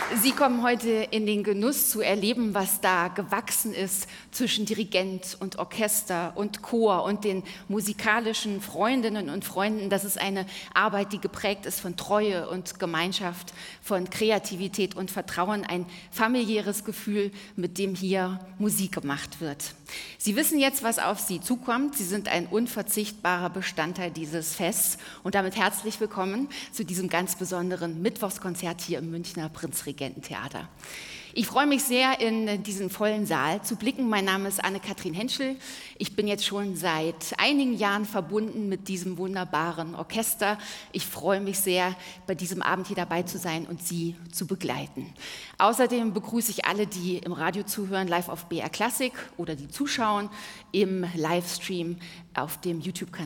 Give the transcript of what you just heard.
Sie kommen heute in den Genuss zu erleben, was da gewachsen ist zwischen Dirigent und Orchester und Chor und den musikalischen Freundinnen und Freunden. Das ist eine Arbeit, die geprägt ist von Treue und Gemeinschaft, von Kreativität und Vertrauen, ein familiäres Gefühl, mit dem hier Musik gemacht wird. Sie wissen jetzt, was auf Sie zukommt. Sie sind ein unverzichtbarer Bestandteil dieses Fests und damit herzlich willkommen zu diesem ganz besonderen Mittwochskonzert hier im Münchner Prinzregententheater. Ich freue mich sehr, in diesen vollen Saal zu blicken. Mein Name ist Anne-Kathrin Henschel. Ich bin jetzt schon seit einigen Jahren verbunden mit diesem wunderbaren Orchester. Ich freue mich sehr, bei diesem Abend hier dabei zu sein und Sie zu begleiten. Außerdem begrüße ich alle, die im Radio zuhören, live auf BR Classic oder die zuschauen im Livestream auf dem YouTube-Kanal.